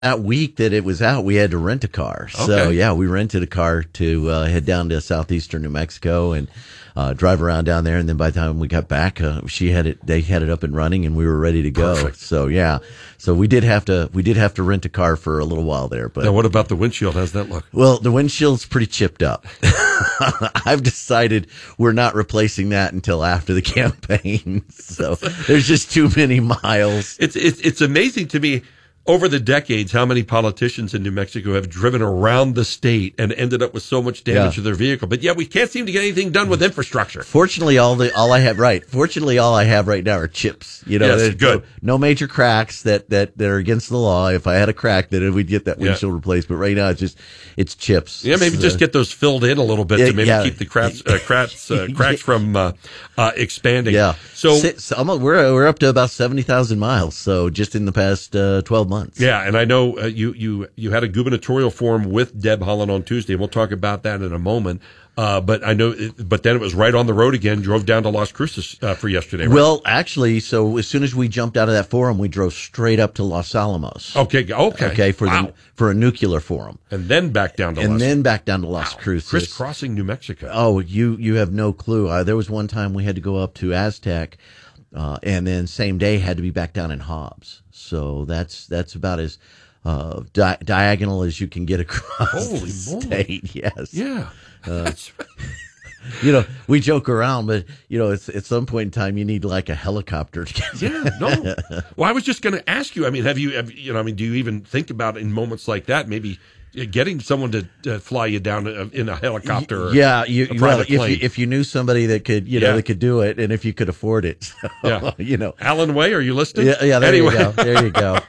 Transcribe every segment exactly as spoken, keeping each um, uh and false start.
that week that it was out, we had to rent a car. So Okay. yeah, we rented a car to uh, head down to southeastern New Mexico and uh, drive around down there. And then by the time we got back, uh, she had it, they had it up and running, and we were ready to go. Perfect. So yeah, so we did have to, we did have to rent a car for a little while there. But Now, what about the windshield? How's that look? well, the windshield's pretty chipped up. I've decided we're not replacing that until after the campaign. So there's just too many miles. It's it's it's amazing to me over the decades how many politicians in New Mexico have driven around the state and ended up with so much damage Yeah. to their vehicle. But yeah, we can't seem to get anything done with infrastructure. Fortunately, all the all I have right. Fortunately, all I have right now are chips. You know, Yes, there's good. No, no major cracks that, that, that are against the law. If I had a crack, then we'd get that Yeah. windshield replaced. But right now, it's just it's chips. Yeah, maybe So- just get those filled in a little bit Yeah, to maybe yeah. keep the cracks uh, cracks uh, cracks from uh, uh, expanding. Yeah. So Si- so almost, we're we're up to about seventy thousand miles. So just in the past uh, twelve months. yeah, and I know uh, you you you had a gubernatorial forum with Deb Haaland on Tuesday, and we'll talk about that in a moment. Uh, but I know, it, but then it was right on the road again. Drove down to Las Cruces uh, for yesterday. Right? Well, actually, so as soon as we jumped out of that forum, we drove straight up to Los Alamos. okay, okay, Okay, for wow. the for a nuclear forum, and then back down to and Las then back down to Las Cruces. crisscrossing New Mexico. Oh, you you have no clue. Uh, there was one time we had to go up to Aztec, uh, and then same day had to be back down in Hobbs. So that's that's about as uh, di- diagonal as you can get across Holy the moly. state. Yes. Yeah, that's You know, we joke around, but you know, it's at some point in time you need like a helicopter to get. yeah. No, well, I was just going to ask you. I mean, have you, have, you know, I mean, do you even think about in moments like that maybe getting someone to, to fly you down in a helicopter? Or Yeah, you, a well, private if plane? you, if you knew somebody that could, you know, Yeah. that could do it, and if you could afford it, so, Yeah. you know, Alan Way, are you listening? yeah, yeah. There anyway. you go. There you go.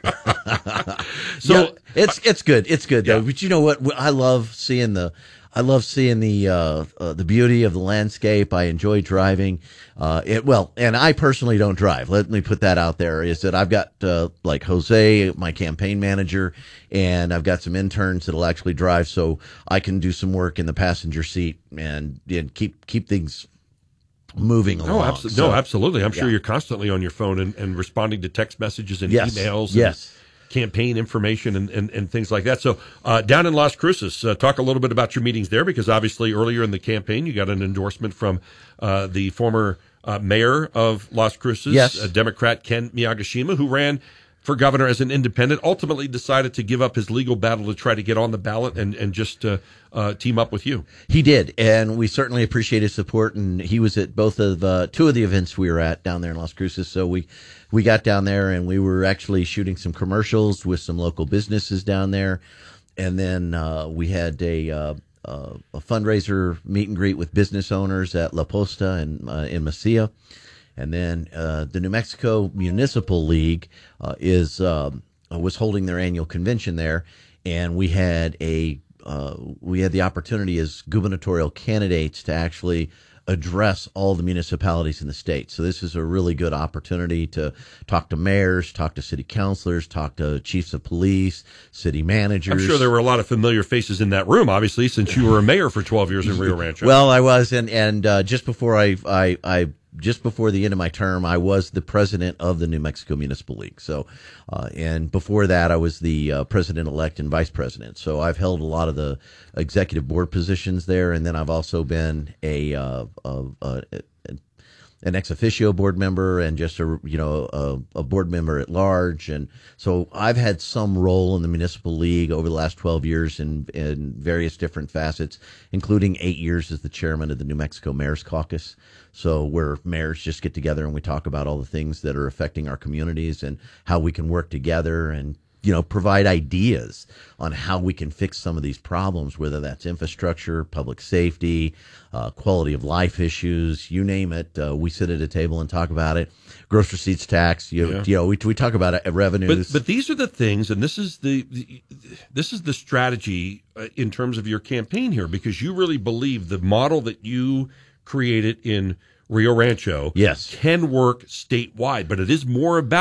So Yeah, it's it's good. It's good though. Yeah. But you know what? I love seeing the. I love seeing the uh, uh, the beauty of the landscape. I enjoy driving. Uh, it well, and I personally don't drive. Let me put that out there. Is that I've got uh, like Jose, my campaign manager, and I've got some interns that'll actually drive, so I can do some work in the passenger seat and, and keep keep things moving along. No, absolutely. So, no, absolutely. I'm sure yeah. you're constantly on your phone and, and responding to text messages and Yes. emails. And Yes. campaign information and, and, and things like that. So uh, down in Las Cruces, uh, talk a little bit about your meetings there, because obviously earlier in the campaign you got an endorsement from uh, the former uh, mayor of Las Cruces, Yes. uh, Democrat Ken Miyagishima, who ran for governor as an independent, ultimately decided to give up his legal battle to try to get on the ballot and, and just uh, uh, team up with you. He did, and we certainly appreciate his support. And he was at both of uh, two of the events we were at down there in Las Cruces. So we we got down there, and we were actually shooting some commercials with some local businesses down there, and then uh, we had a uh, uh, a fundraiser meet and greet with business owners at La Posta and uh, in Mesilla. And then uh, the New Mexico Municipal League uh, is um, was holding their annual convention there, and we had a uh, we had the opportunity as gubernatorial candidates to actually address all the municipalities in the state. So this is a really good opportunity to talk to mayors, talk to city councilors, talk to chiefs of police, city managers. I'm sure there were a lot of familiar faces in that room, obviously, since you were a mayor for twelve years in Rio Rancho. Well, I was, and and uh, just before I, I, I, just before the end of my term, I was the president of the New Mexico Municipal League. So, uh, and before that, I was the uh, president-elect and vice president. So I've held a lot of the executive board positions there, and then I've also been a, uh, a, a, a an ex officio board member and just a you know a, a board member at large, and so I've had some role in the municipal league over the last twelve years in in various different facets, including eight years as the chairman of the New Mexico Mayor's Caucus. So where mayors just get together and we talk about all the things that are affecting our communities and how we can work together and you know, provide ideas on how we can fix some of these problems, whether that's infrastructure, public safety, uh, quality of life issues, you name it. Uh, we sit at a table and talk about it. Gross receipts tax, you, Yeah. you know, we, we talk about it, revenues. But, but these are the things, and this is the, the this is the strategy uh, in terms of your campaign here, because you really believe the model that you created in Rio Rancho Yes. can work statewide, but it is more about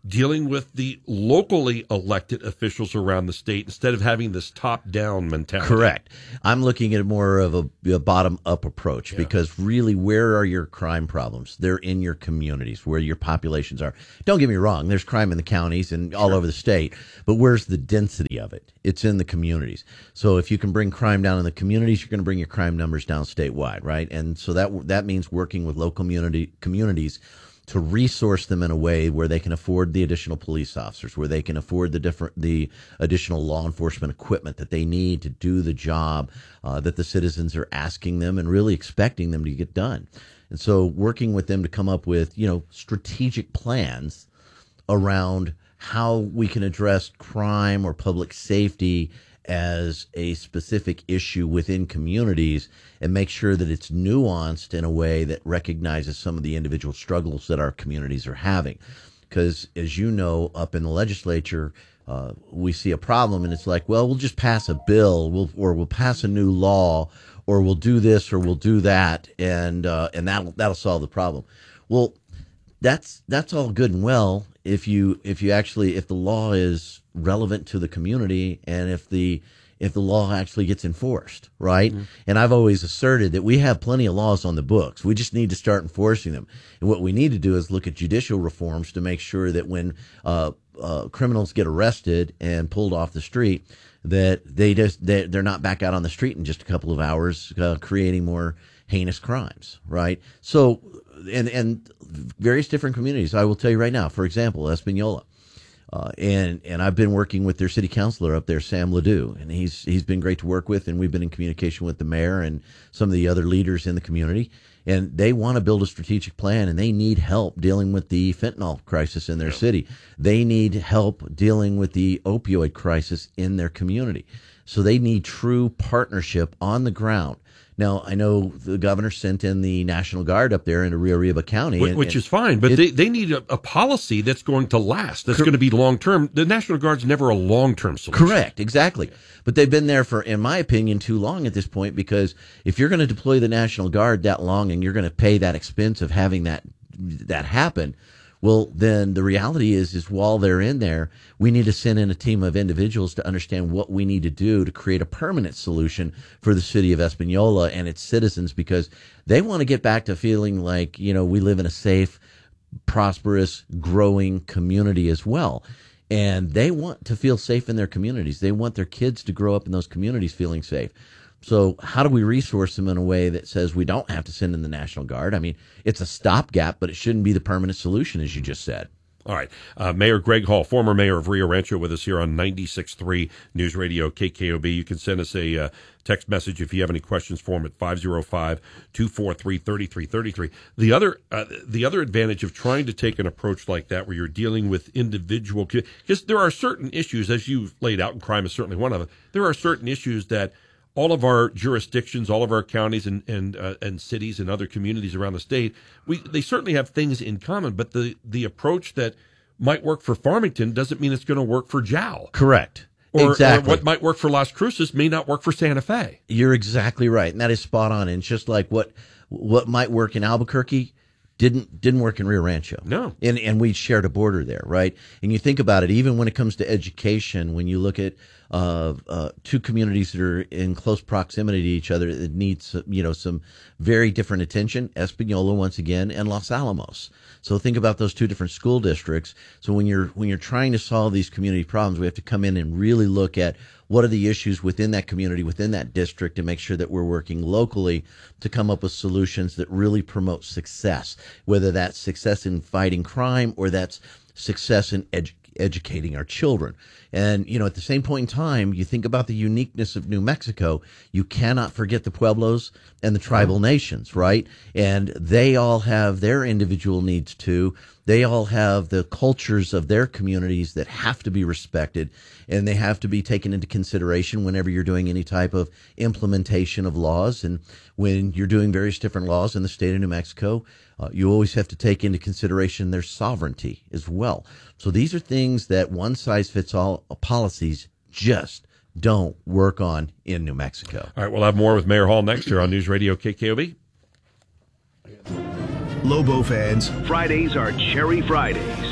dealing with the locally elected officials around the state instead of having this top-down mentality. Correct. I'm looking at more of a, a bottom-up approach yeah. because really, where are your crime problems? They're in your communities, where your populations are. Don't get me wrong, there's crime in the counties and all sure. over the state, but where's the density of it? It's in the communities. So if you can bring crime down in the communities, you're going to bring your crime numbers down statewide, right? And so that that means working with local community communities to resource them in a way where they can afford the additional police officers, where they can afford the different, the additional law enforcement equipment that they need to do the job uh, that the citizens are asking them and really expecting them to get done. And so working with them to come up with, you know, strategic plans around how we can address crime or public safety as a specific issue within communities and make sure that it's nuanced in a way that recognizes some of the individual struggles that our communities are having. Because, as you know, up in the legislature, uh, we see a problem and it's like, well, we'll just pass a bill, we'll, or we'll pass a new law, or we'll do this or we'll do that, and uh, and that'll that'll solve the problem. Well, that's that's all good and well if you if you actually if the law is relevant to the community and if the if the law actually gets enforced, right? Mm-hmm. And I've always asserted that we have plenty of laws on the books. We just need to start enforcing them. And what we need to do is look at judicial reforms to make sure that when uh, uh, criminals get arrested and pulled off the street, that they just they, they're not back out on the street in just a couple of hours, uh, creating more heinous crimes, right? So, and and various different communities. I will tell you right now. For example, Espanola. Uh, and and I've been working with their city councilor up there, Sam Ledoux, and he's he's been great to work with, and we've been in communication with the mayor and some of the other leaders in the community, and they want to build a strategic plan, and they need help dealing with the fentanyl crisis in their yeah. city. They need help dealing with the opioid crisis in their community. So they need true partnership on the ground. Now, I know the governor sent in the National Guard up there into Rio Arriba County. Which, and, which and is fine, but it, they, they need a, a policy that's going to last, that's cor- going to be long-term. The National Guard's never a long-term solution. Correct, exactly. But they've been there for, in my opinion, too long at this point, because if you're going to deploy the National Guard that long and you're going to pay that expense of having that that happen, well, then the reality is, is while they're in there, we need to send in a team of individuals to understand what we need to do to create a permanent solution for the city of Espanola and its citizens, because they want to get back to feeling like, you know, we live in a safe, prosperous, growing community as well. And they want to feel safe in their communities. They want their kids to grow up in those communities feeling safe. So how do we resource them in a way that says we don't have to send in the National Guard? I mean, it's a stopgap, but it shouldn't be the permanent solution, as you just said. All right. Uh, Mayor Greg Hall, former mayor of Rio Rancho, with us here on ninety-six point three News Radio K K O B. You can send us a uh, text message if you have any questions for him at five oh five, two four three, three three three three. The other, uh, the other advantage of trying to take an approach like that, where you're dealing with individual, because there are certain issues, as you've laid out, and crime is certainly one of them, there are certain issues that all of our jurisdictions, all of our counties and and uh, and cities and other communities around the state, we they certainly have things in common. But the the approach that might work for Farmington doesn't mean it's going to work for Jowl. Correct. Or, exactly. or what might work for Las Cruces may not work for Santa Fe. You're exactly right, and that is spot on. And it's just like what what might work in Albuquerque didn't didn't work in Rio Rancho. No. And and we shared a border there, right? And you think about it, even when it comes to education, when you look at uh, uh, two communities that are in close proximity to each other that needs, you know, some very different attention, Espanola once again and Los Alamos. So think about those two different school districts. So when you're when you're trying to solve these community problems, we have to come in and really look at what are the issues within that community, within that district, and make sure that we're working locally to come up with solutions that really promote success, whether that's success in fighting crime or that's success in edu- educating our children. And, you know, at the same point in time, you think about the uniqueness of New Mexico, you cannot forget the Pueblos and the tribal nations, right? And they all have their individual needs too. They all have the cultures of their communities that have to be respected, and they have to be taken into consideration whenever you're doing any type of implementation of laws. And when you're doing various different laws in the state of New Mexico, uh, you always have to take into consideration their sovereignty as well. So these are things that one-size-fits-all policies just don't work on in New Mexico. All right, we'll have more with Mayor Hall next year on News Radio K K O B. Lobo fans, Fridays are Cherry Fridays.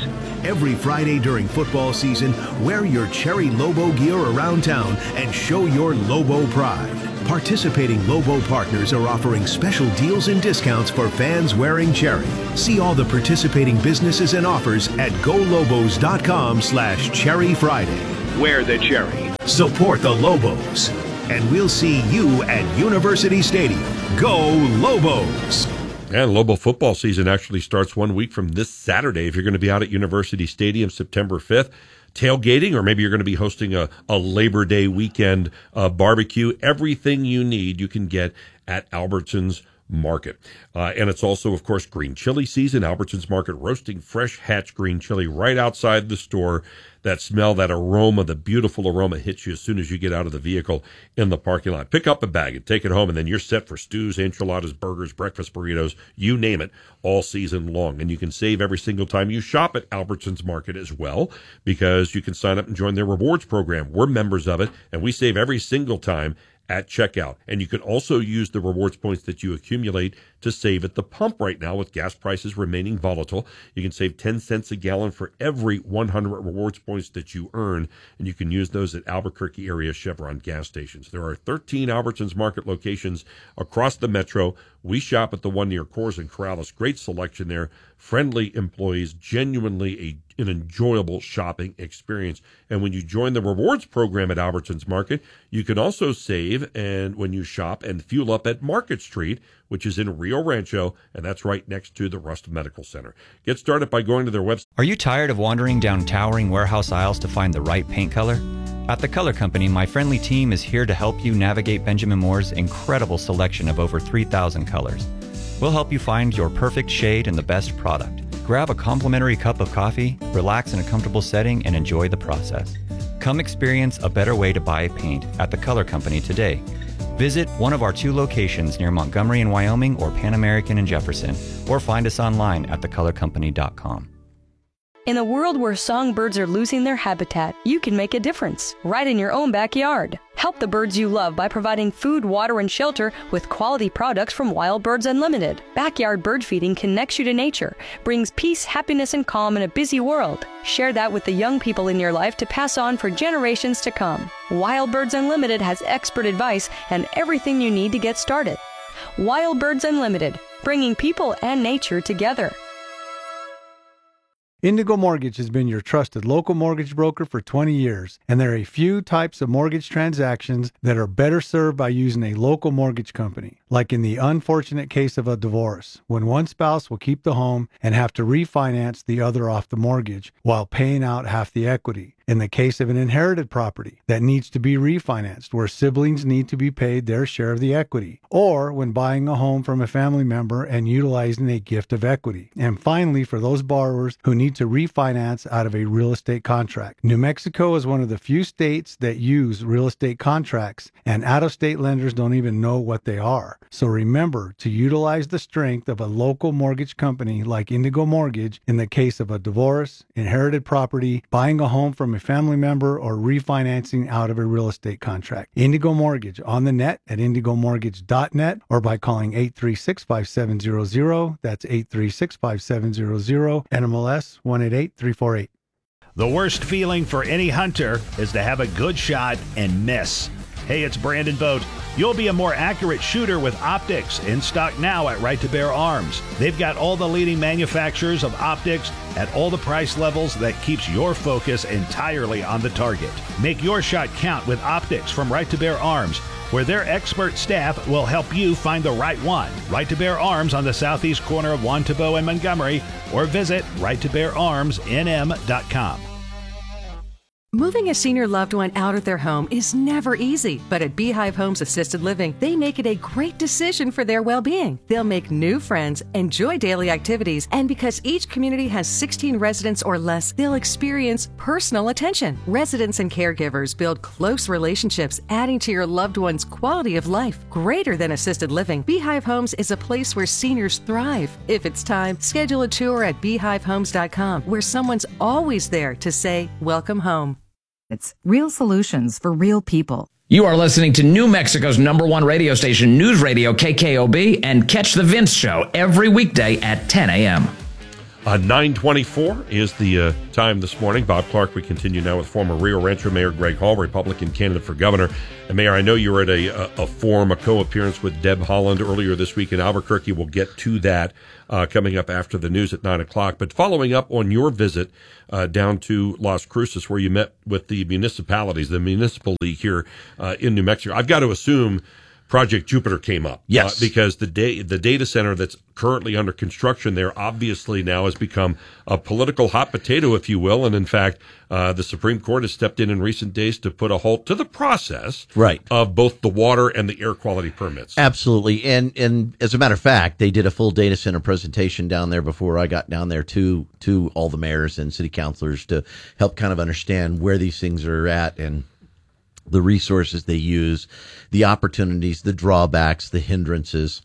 Every Friday during football season, wear your Cherry Lobo gear around town and show your Lobo pride. Participating Lobo partners are offering special deals and discounts for fans wearing Cherry. See all the participating businesses and offers at golobos.com slash Cherry Friday. Wear the Cherry. Support the Lobos. And we'll see you at University Stadium. Go Lobos! And Lobo football season actually starts one week from this Saturday. If you're going to be out at University Stadium September fifth, tailgating, or maybe you're going to be hosting a, a Labor Day weekend uh, barbecue, everything you need you can get at Albertsons Market. Uh, and it's also, of course, green chili season. Albertsons Market roasting fresh hatch green chili right outside the store. That smell, that aroma, the beautiful aroma hits you as soon as you get out of the vehicle in the parking lot. Pick up a bag and take it home, and then you're set for stews, enchiladas, burgers, breakfast burritos, you name it, all season long. And you can save every single time you shop at Albertsons Market as well, because you can sign up and join their rewards program. We're members of it, and we save every single time at checkout. And you can also use the rewards points that you accumulate to save at the pump right now with gas prices remaining volatile. You can save ten cents a gallon for every one hundred rewards points that you earn, and you can use those at Albuquerque area Chevron gas stations. There are thirteen Albertsons Market locations across the metro. We shop at the one near Coors and Corrales. Great selection there. Friendly employees, genuinely a an enjoyable shopping experience. And when you join the rewards program at Albertsons Market, you can also save and when you shop and fuel up at Market Street, which is in Rio Rancho, and that's right next to the Rust Medical Center. Get started by going to their website. Are you tired of wandering down towering warehouse aisles to find the right paint color? At The Color Company, my friendly team is here to help you navigate Benjamin Moore's incredible selection of over three thousand colors. We'll help you find your perfect shade and the best product. Grab a complimentary cup of coffee, relax in a comfortable setting, and enjoy the process. Come experience a better way to buy paint at The Color Company today. Visit one of our two locations near Montgomery in Wyoming or Pan American in Jefferson, or find us online at the color company dot com. In a world where songbirds are losing their habitat, you can make a difference right in your own backyard. Help the birds you love by providing food, water, and shelter with quality products from Wild Birds Unlimited. Backyard bird feeding connects you to nature, brings peace, happiness, and calm in a busy world. Share that with the young people in your life to pass on for generations to come. Wild Birds Unlimited has expert advice and everything you need to get started. Wild Birds Unlimited, bringing people and nature together. Indigo Mortgage has been your trusted local mortgage broker for twenty years, and there are a few types of mortgage transactions that are better served by using a local mortgage company, like in the unfortunate case of a divorce, when one spouse will keep the home and have to refinance the other off the mortgage while paying out half the equity. In the case of an inherited property that needs to be refinanced, where siblings need to be paid their share of the equity, or when buying a home from a family member and utilizing a gift of equity. And finally, for those borrowers who need to refinance out of a real estate contract. New Mexico is one of the few states that use real estate contracts, and out-of-state lenders don't even know what they are. So remember to utilize the strength of a local mortgage company like Indigo Mortgage in the case of a divorce, inherited property, buying a home from a family member, or refinancing out of a real estate contract. Indigo Mortgage on the net at indigo mortgage dot net or by calling eight three six, five seven zero zero. That's eight three six, five seven zero zero. N M L S one eight eight three four eight. The worst feeling for any hunter is to have a good shot and miss. Hey, it's Brandon Vogt. You'll be a more accurate shooter with optics, in stock now at Right to Bear Arms. They've got all the leading manufacturers of optics at all the price levels that keeps your focus entirely on the target. Make your shot count with optics from Right to Bear Arms, where their expert staff will help you find the right one. Right to Bear Arms on the southeast corner of Juan Tabo and Montgomery, or visit right to bear arms n m dot com. Moving a senior loved one out of their home is never easy, but at Beehive Homes Assisted Living, they make it a great decision for their well-being. They'll make new friends, enjoy daily activities, and because each community has sixteen residents or less, they'll experience personal attention. Residents and caregivers build close relationships, adding to your loved one's quality of life. Greater than assisted living, Beehive Homes is a place where seniors thrive. If it's time, schedule a tour at beehive homes dot com, where someone's always there to say, welcome home. It's real solutions for real people. You are listening to New Mexico's number one radio station, News Radio K K O B, and catch the Vince Show every weekday at ten a.m. Uh, nine twenty-four is the uh, time this morning. Bob Clark, we continue now with former Rio Rancho Mayor Greg Hall, Republican candidate for governor. And Mayor, I know you were at a, a, a forum, a co-appearance with Deb Haaland earlier this week in Albuquerque. We'll get to that uh, coming up after the news at nine o'clock. But following up on your visit uh, down to Las Cruces, where you met with the municipalities, the municipal league here uh, in New Mexico, I've got to assume Project Jupiter came up. Yes. Uh, because the da- the data center that's currently under construction there obviously now has become a political hot potato, if you will. And in fact, uh, the Supreme Court has stepped in in recent days to put a halt to the process right. of both the water and the air quality permits. Absolutely. And and as a matter of fact, they did a full data center presentation down there before I got down there to, to all the mayors and city councilors to help kind of understand where these things are at and the resources they use, the opportunities, the drawbacks, the hindrances.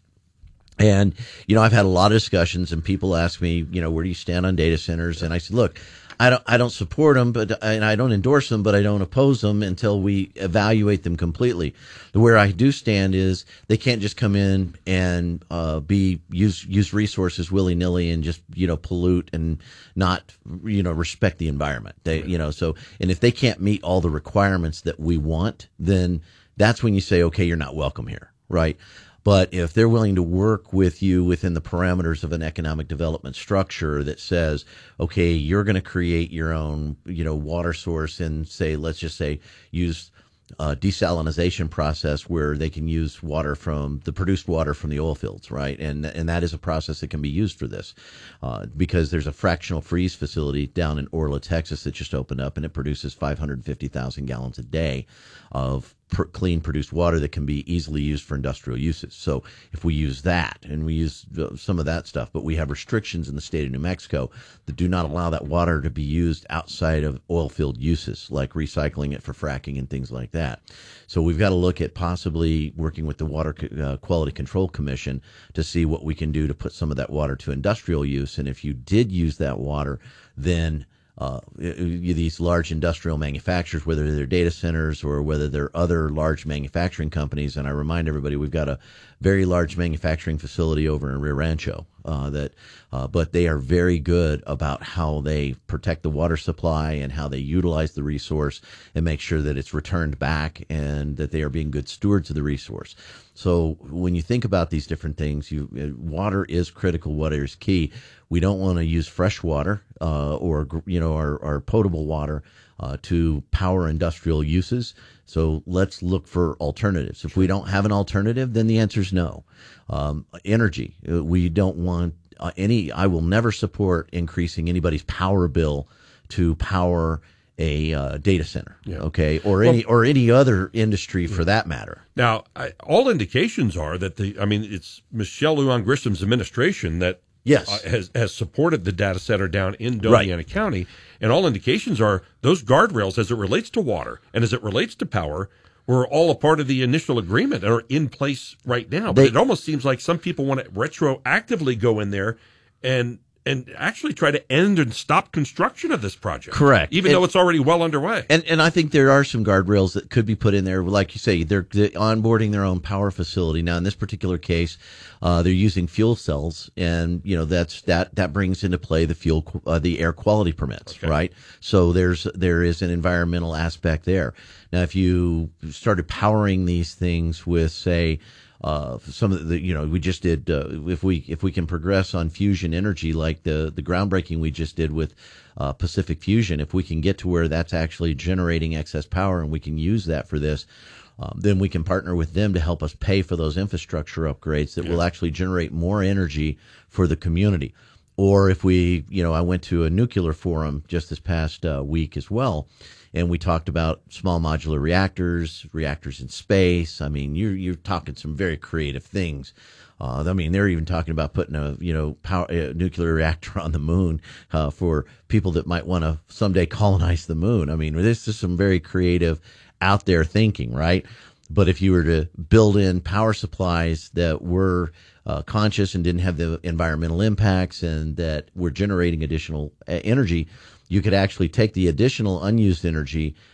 And, you know, I've had a lot of discussions and people ask me, you know, where do you stand on data centers? And I said, look, I don't, I don't support them, but, and I don't endorse them, but I don't oppose them until we evaluate them completely. Where I do stand is they can't just come in and, uh, be, use, use resources willy nilly and just, you know, pollute and not, you know, respect the environment. They, you know, so, and if they can't meet all the requirements that we want, then that's when you say, okay, you're not welcome here. Right. But if they're willing to work with you within the parameters of an economic development structure that says, okay, you're going to create your own, you know, water source and say, let's just say use a desalinization process where they can use water from the produced water from the oil fields, right? And and that is a process that can be used for this uh, because there's a fractional freeze facility down in Orla, Texas that just opened up and it produces five hundred fifty thousand gallons a day of pr- clean produced water that can be easily used for industrial uses. So if we use that and we use uh, some of that stuff, but we have restrictions in the state of New Mexico that do not allow that water to be used outside of oil field uses, like recycling it for fracking and things like that. So we've got to look at possibly working with the Water uh, Quality Control Commission to see what we can do to put some of that water to industrial use. And if you did use that water, then Uh, these large industrial manufacturers, whether they're data centers or whether they're other large manufacturing companies. And I remind everybody, we've got a very large manufacturing facility over in Rio Rancho, uh, that, uh, but they are very good about how they protect the water supply and how they utilize the resource and make sure that it's returned back and that they are being good stewards of the resource. So when you think about these different things, you, water is critical. Water is key. We don't want to use fresh water, uh, or, you know, our, our potable water, uh, to power industrial uses. So let's look for alternatives. If we don't have an alternative, then the answer is no. Um, energy. We don't want uh, any, I will never support increasing anybody's power bill to power a uh, data center, yeah. okay, or well, any or any other industry for that matter. Now, I, all indications are that the, I mean, it's Michelle Lujan Grisham's administration that yes. uh, has has supported the data center down in Doñana right. County, and all indications are those guardrails, as it relates to water and as it relates to power, were all a part of the initial agreement and are in place right now. But they, it almost seems like some people want to retroactively go in there and. And actually try to end and stop construction of this project. Correct. Even and, though it's already well underway. And and I think there are some guardrails that could be put in there. Like you say, they're, they're onboarding their own power facility. Now, in this particular case, uh, they're using fuel cells. And, you know, that's that that brings into play the fuel, uh, the air quality permits, okay. right? So there's there is an environmental aspect there. Now, if you started powering these things with, say, Uh, some of the, you know, we just did, uh, if we, if we can progress on fusion energy, like the, the groundbreaking we just did with, uh, Pacific Fusion, if we can get to where that's actually generating excess power and we can use that for this, um, then we can partner with them to help us pay for those infrastructure upgrades that yeah. will actually generate more energy for the community. Or if we, you know, I went to a nuclear forum just this past uh, week as well. And we talked about small modular reactors, reactors in space. I mean, you're you're talking some very creative things. Uh, I mean, they're even talking about putting a you know power, a nuclear reactor on the moon uh, for people that might want to someday colonize the moon. I mean, this is some very creative, out there thinking, right? But if you were to build in power supplies that were uh, conscious and didn't have the environmental impacts and that were generating additional uh, energy, you could actually take the additional unused energy,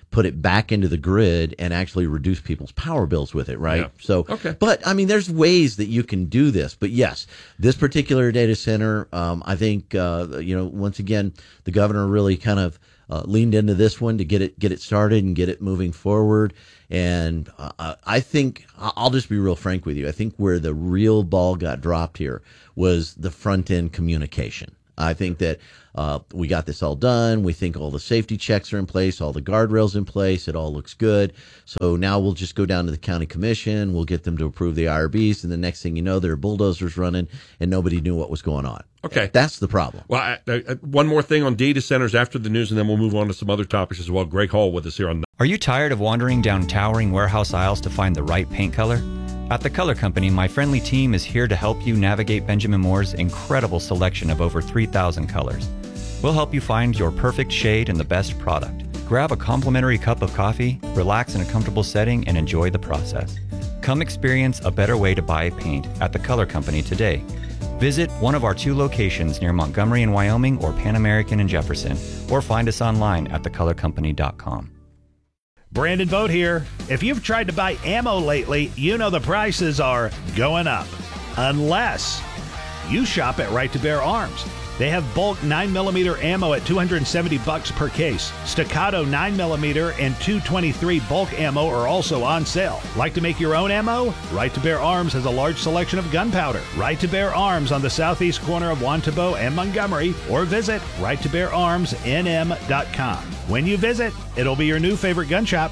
put it back into the grid and actually reduce people's power bills with it, right? Yeah. So, okay. But I mean, there's ways that you can do this. But yes, this particular data center, um, I think, uh, you know, once again, the governor really kind of uh, leaned into this one to get it get it started and get it moving forward. And uh, I think I'll just be real frank with you. I think where the real ball got dropped here was the front end communication. I think that uh, we got this all done. We think all the safety checks are in place, all the guardrails in place. It all looks good. So now we'll just go down to the county commission. We'll get them to approve the I R Bs. And the next thing you know, there are bulldozers running and nobody knew what was going on. Okay. That's the problem. Well, I, I, one more thing on data centers after the news, and then we'll move on to some other topics as well. Greg Hall with us here on. Are you tired of wandering down towering warehouse aisles to find the right paint color? At The Color Company, my friendly team is here to help you navigate Benjamin Moore's incredible selection of over three thousand colors. We'll help you find your perfect shade and the best product. Grab a complimentary cup of coffee, relax in a comfortable setting, and enjoy the process. Come experience a better way to buy paint at The Color Company today. Visit one of our two locations near Montgomery in Wyoming or Pan American in Jefferson, or find us online at the color company dot com. Brandon Vogt here. If you've tried to buy ammo lately, you know the prices are going up. Unless you shop at Right to Bear Arms. They have bulk nine millimeter ammo at two hundred seventy bucks per case. Staccato nine millimeter and two twenty-three bulk ammo are also on sale. Like to make your own ammo? Right to Bear Arms has a large selection of gunpowder. Right to Bear Arms on the southeast corner of Wantabo and Montgomery, or visit right to bear arms n m dot com. When you visit, it'll be your new favorite gun shop.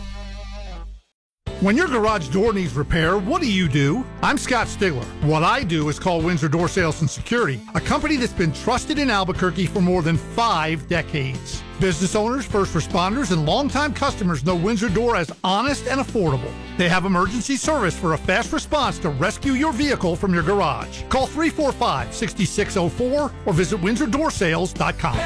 When your garage door needs repair, what do you do? I'm Scott Stigler. What I do is call Windsor Door Sales and Security, a company that's been trusted in Albuquerque for more than five decades. Business owners, first responders, and longtime customers know Windsor Door as honest and affordable. They have emergency service for a fast response to rescue your vehicle from your garage. Call three four five, six six zero four or visit windsor door sales dot com.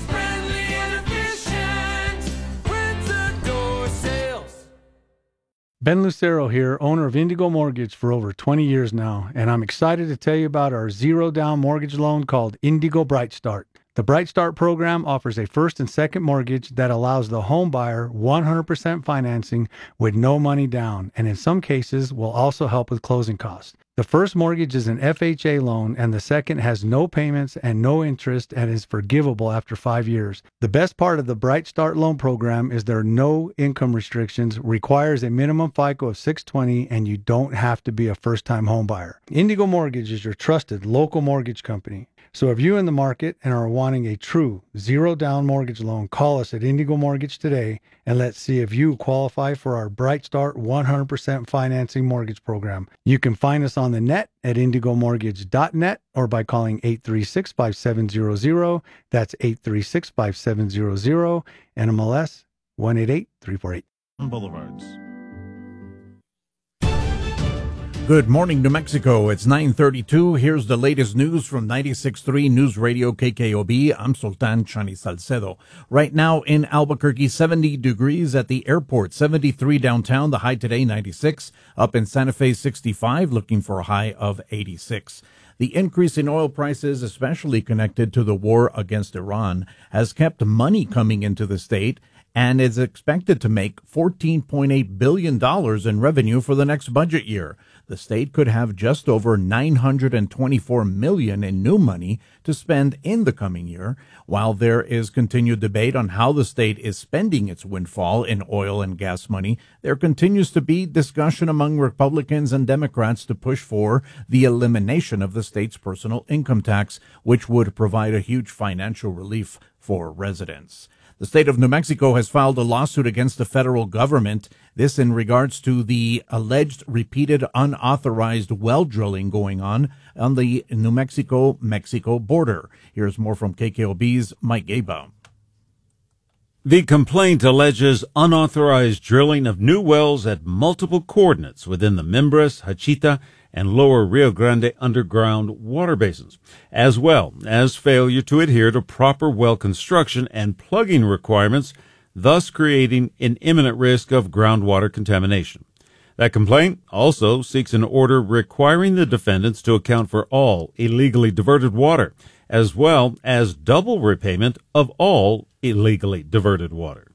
Ben Lucero here, owner of Indigo Mortgage for over twenty years now, and I'm excited to tell you about our zero-down mortgage loan called Indigo Bright Start. The Bright Start program offers a first and second mortgage that allows the home buyer one hundred percent financing with no money down, and in some cases will also help with closing costs. The first mortgage is an F H A loan, and the second has no payments and no interest and is forgivable after five years. The best part of the Bright Start loan program is there are no income restrictions, requires a minimum FICO of six twenty, and you don't have to be a first-time home buyer. Indigo Mortgage is your trusted local mortgage company. So if you're in the market and are wanting a true zero-down mortgage loan, call us at Indigo Mortgage today, and let's see if you qualify for our Bright Start one hundred percent financing mortgage program. You can find us on the net at indigo mortgage dot net or by calling eight three six, five seven zero zero. That's eight three six, five seven zero zero, N M L S one eight eight three four eight. Boulevards. Good morning, New Mexico. It's nine thirty-two. Here's the latest news from ninety-six point three News Radio K K O B. I'm Sultan Chani Salcedo. Right now in Albuquerque, seventy degrees at the airport, seventy-three downtown, the high today ninety-six. Up in Santa Fe, sixty-five, looking for a high of eighty-six. The increase in oil prices, especially connected to the war against Iran, has kept money coming into the state and is expected to make fourteen point eight billion dollars in revenue for the next budget year. The state could have just over nine hundred twenty-four million dollars in new money to spend in the coming year. While there is continued debate on how the state is spending its windfall in oil and gas money, there continues to be discussion among Republicans and Democrats to push for the elimination of the state's personal income tax, which would provide a huge financial relief for residents. The state of New Mexico has filed a lawsuit against the federal government, this in regards to the alleged repeated unauthorized well drilling going on on the New Mexico-Mexico border. Here's more from K K O B's Mike Gaba. The complaint alleges unauthorized drilling of new wells at multiple coordinates within the Mimbres, Hachita, and lower Rio Grande underground water basins, as well as failure to adhere to proper well construction and plugging requirements, thus creating an imminent risk of groundwater contamination. That complaint also seeks an order requiring the defendants to account for all illegally diverted water, as well as double repayment of all illegally diverted water.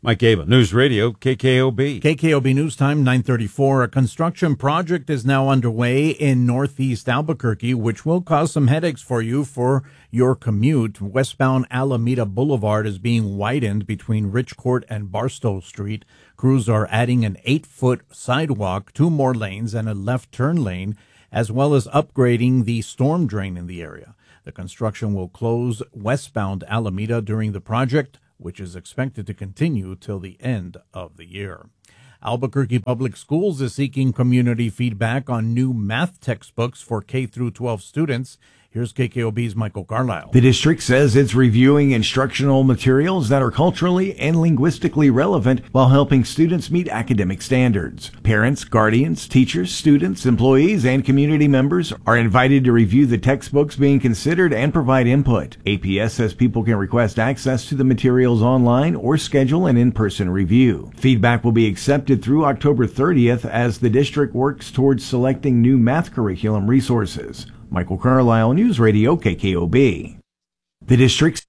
Mike Ava, News Radio, K K O B. K K O B News Time, nine thirty-four. A construction project is now underway in northeast Albuquerque, which will cause some headaches for you for your commute. Westbound Alameda Boulevard is being widened between Rich Court and Barstow Street. Crews are adding an eight-foot sidewalk, two more lanes, and a left turn lane, as well as upgrading the storm drain in the area. The construction will close westbound Alameda during the project, which is expected to continue till the end of the year. Albuquerque Public Schools is seeking community feedback on new math textbooks for K through twelve students. Here's K K O B's Michael Carlisle. The district says it's reviewing instructional materials that are culturally and linguistically relevant while helping students meet academic standards. Parents, guardians, teachers, students, employees, and community members are invited to review the textbooks being considered and provide input. A P S says people can request access to the materials online or schedule an in-person review. Feedback will be accepted through October thirtieth as the district works towards selecting new math curriculum resources. Michael Carlisle, News Radio, K K O B. The district's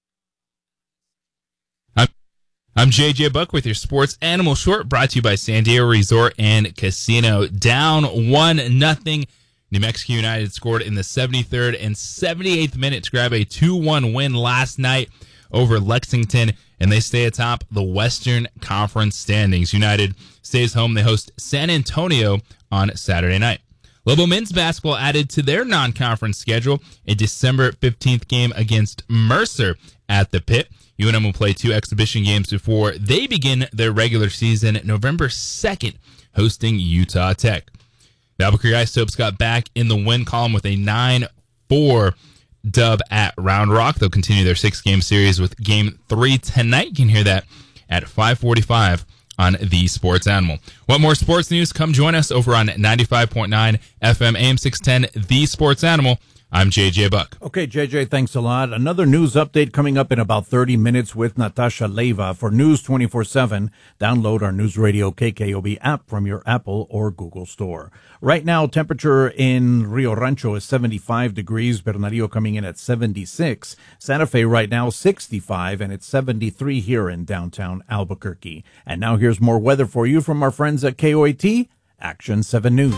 I'm, I'm J J Buck with your Sports Animal Short, brought to you by San Diego Resort and Casino. Down one nothing. New Mexico United scored in the seventy-third and seventy-eighth minute to grab a two one win last night over Lexington, and they stay atop the Western Conference standings. United stays home. They host San Antonio on Saturday night. Lobo men's basketball added to their non-conference schedule a December fifteenth game against Mercer at the Pit. U N M will play two exhibition games before they begin their regular season November second, hosting Utah Tech. The Albuquerque Ice Topes got back in the win column with a nine four dub at Round Rock. They'll continue their six-game series with Game three tonight. You can hear that at five forty-five on The Sports Animal. Want more sports news? Come join us over on ninety-five point nine F M A M six ten, The Sports Animal. I'm J J Buck. Okay, J J, thanks a lot. Another news update coming up in about thirty minutes with Natasha Leva. For News twenty-four seven, download our News Radio K K O B app from your Apple or Google store. Right now, temperature in Rio Rancho is seventy-five degrees. Bernalillo coming in at seventy-six. Santa Fe right now sixty-five, and it's seventy-three here in downtown Albuquerque. And now here's more weather for you from our friends at K O A T Action seven News.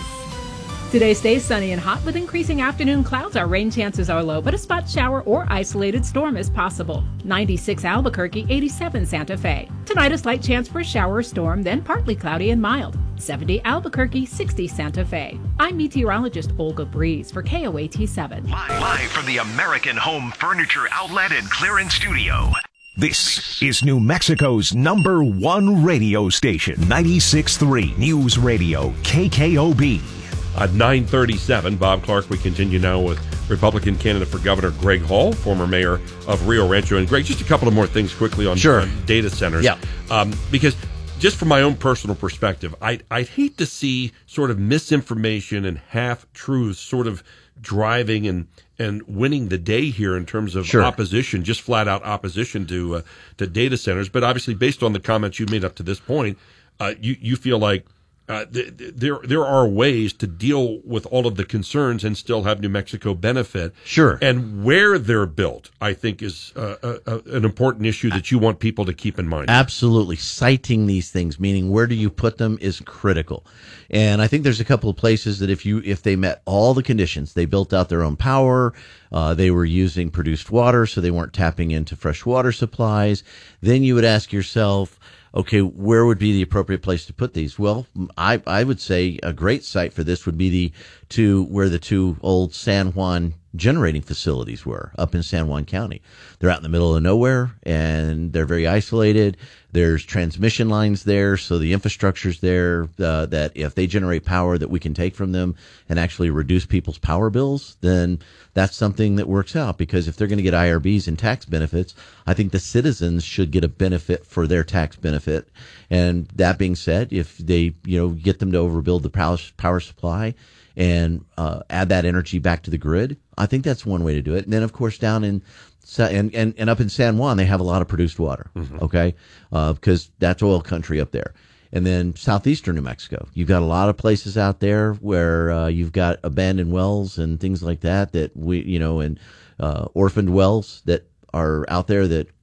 Today stays sunny and hot with increasing afternoon clouds. Our rain chances are low, but a spot shower or isolated storm is possible. ninety-six Albuquerque, eighty-seven Santa Fe. Tonight a slight chance for a shower or storm, then partly cloudy and mild. seventy Albuquerque, sixty Santa Fe. I'm meteorologist Olga Breeze for K O A T seven. Live, live from the American Home Furniture Outlet and Clearance Studio. This is New Mexico's number one radio station, ninety-six point three News Radio, K K O B. At nine thirty-seven, Bob Clark, we continue now with Republican candidate for governor Greg Hall, former mayor of Rio Rancho. And Greg, just a couple of more things quickly on, sure. on data centers. Yeah. Um, because just from my own personal perspective, I, I'd hate to see sort of misinformation and half-truths sort of driving and, and winning the day here in terms of sure. opposition, just flat-out opposition to uh, to data centers. But obviously, based on the comments you made up to this point, uh, you, you feel like Uh, th- th- there there are ways to deal with all of the concerns and still have New Mexico benefit. Sure. And where they're built, I think, is uh, a, a, an important issue that you want people to keep in mind. Absolutely. Citing these things, meaning where do you put them, is critical. And I think there's a couple of places that if you if they met all the conditions, they built out their own power, uh, they were using produced water, so they weren't tapping into fresh water supplies, then you would ask yourself, okay, where would be the appropriate place to put these? Well, I, I would say a great site for this would be the two, where the two old San Juan generating facilities were up in San Juan County. They're out in the middle of nowhere and they're very isolated. There's transmission lines there, so the infrastructure's there, uh, that if they generate power that we can take from them and actually reduce people's power bills, then that's something that works out, because if they're going to get I R Bs and tax benefits, I think the citizens should get a benefit for their tax benefit. And that being said, if they, you know, get them to overbuild the power, power supply and uh, add that energy back to the grid, I think that's one way to do it. And then, of course, down in and and, and up in San Juan, they have a lot of produced water, mm-hmm. okay, uh, because that's oil country up there. And then southeastern New Mexico, you've got a lot of places out there where uh, you've got abandoned wells and things like that that we, you know, and uh, orphaned wells that are out there that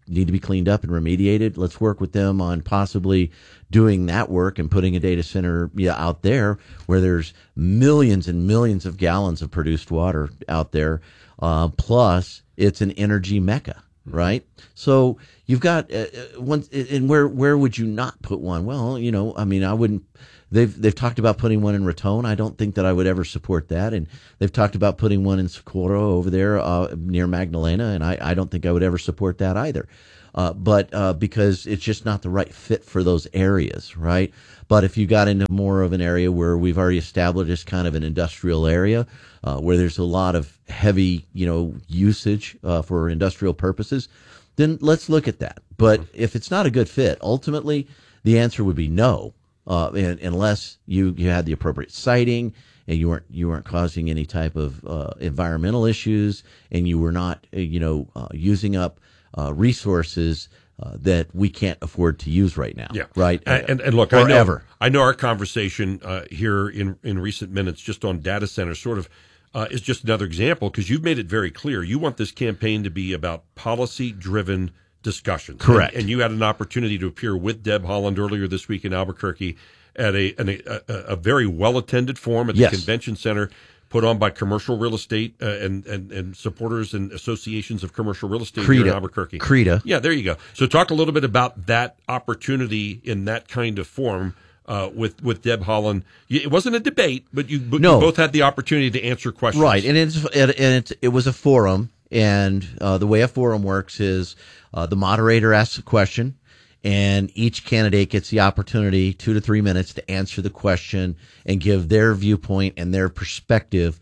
need to be cleaned up and remediated. Let's work with them on possibly doing that work and putting a data center yeah, out there where there's millions and millions of gallons of produced water out there. Uh, plus, it's an energy mecca, right? So you've got uh, one, and where where would you not put one? Well, you know, I mean, I wouldn't. They've they've talked about putting one in Raton. I don't think that I would ever support that. And they've talked about putting one in Socorro over there uh, near Magdalena, and I, I don't think I would ever support that either. Uh, but uh, because it's just not the right fit for those areas, right? But if you got into more of an area where we've already established as kind of an industrial area, uh, where there's a lot of heavy, you know, usage uh, for industrial purposes, then let's look at that. But if it's not a good fit, ultimately the answer would be no. Uh, and, unless you, you had the appropriate siting and you weren't you weren't causing any type of uh, environmental issues, and you were not uh, you know uh, using up uh, resources uh, that we can't afford to use right now. Yeah, right. And, and, and look, forever. I know I know our conversation uh, here in in recent minutes just on data centers sort of uh, is just another example, because you've made it very clear you want this campaign to be about policy driven discussions. Correct. And, and you had an opportunity to appear with Deb Haaland earlier this week in Albuquerque at a an, a, a very well-attended forum at the yes. convention center put on by commercial real estate uh, and, and, and supporters and associations of commercial real estate Creta. here in Albuquerque. Creta. Yeah, there you go. So talk a little bit about that opportunity in that kind of forum uh, with, with Deb Haaland. It wasn't a debate, but you, but no. you both had the opportunity to answer questions. Right, and, it's, and it, it was a forum. And uh, the way a forum works is uh, the moderator asks a question, and each candidate gets the opportunity, two to three minutes, to answer the question and give their viewpoint and their perspective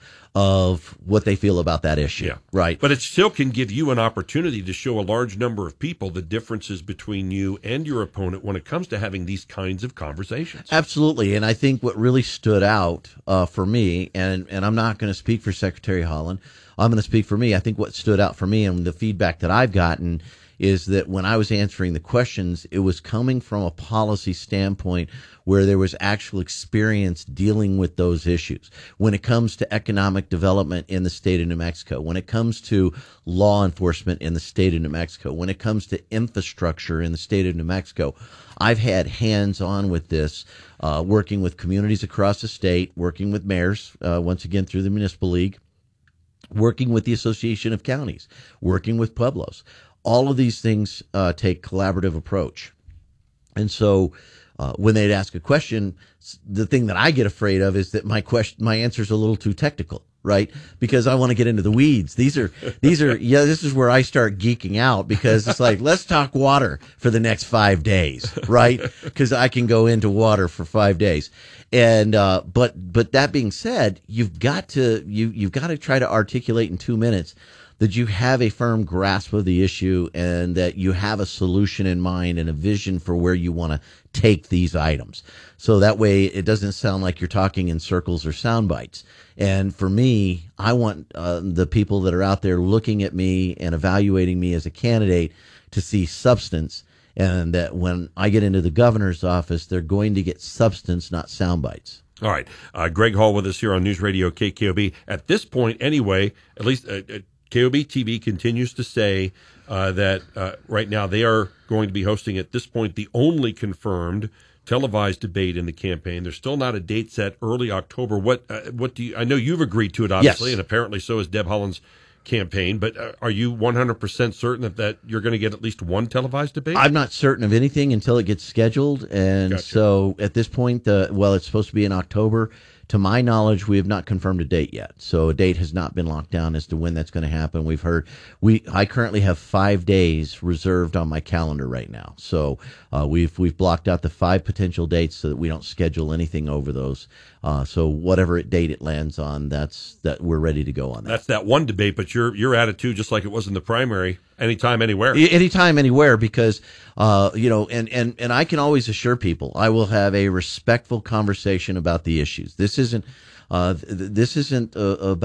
of what they feel about that issue. Yeah. Right. But it still can give you an opportunity to show a large number of people the differences between you and your opponent when it comes to having these kinds of conversations. Absolutely. And I think what really stood out uh, for me, and, and I'm not going to speak for Secretary Haaland, I'm going to speak for me. I think what stood out for me and the feedback that I've gotten is that when I was answering the questions, it was coming from a policy standpoint where there was actual experience dealing with those issues. When it comes to economic development in the state of New Mexico, when it comes to law enforcement in the state of New Mexico, when it comes to infrastructure in the state of New Mexico, I've had hands-on with this, uh, working with communities across the state, working with mayors, uh, once again through the Municipal League, working with the Association of Counties, working with Pueblos. All of these things uh, take collaborative approach. And so uh, when they'd ask a question, the thing that I get afraid of is that my question, my answer is a little too technical, right? Because I want to get into the weeds. These are, these are, yeah, this is where I start geeking out, because it's like, let's talk water for the next five days, right? Because I can go into water for five days. And, uh, but, but that being said, you've got to, you, you've got to try to articulate in two minutes that you have a firm grasp of the issue and that you have a solution in mind and a vision for where you want to take these items. So that way it doesn't sound like you're talking in circles or sound bites. And for me, I want uh, the people that are out there looking at me and evaluating me as a candidate to see substance, and that when I get into the governor's office, they're going to get substance, not sound bites. All right. Uh, Greg Hall with us here on News Radio K K O B. At this point, anyway, at least uh, K O B T V continues to say uh, that uh, right now they are going to be hosting, at this point, the only confirmed televised debate in the campaign. There's still not a date set, early October. What uh, what do you, I know you've agreed to it, obviously, yes. and apparently so has Deb Haaland's campaign, but uh, are you one hundred percent certain that, that you're going to get at least one televised debate? I'm not certain of anything until it gets scheduled. And Gotcha. So at this point, uh, well, it's supposed to be in October. To my knowledge, we have not confirmed a date yet. So a date has not been locked down as to when that's going to happen. We've heard we I currently have five days reserved on my calendar right now. So uh, we've we've blocked out the five potential dates so that we don't schedule anything over those. Uh, so whatever date it lands on, that's that we're ready to go on that. That's that one debate, but your your attitude, just like it was in the primary, anytime, anywhere. Anytime, anywhere, because, uh, you know, and, and, and I can always assure people I will have a respectful conversation about the issues. This isn't, uh, th- this isn't uh, about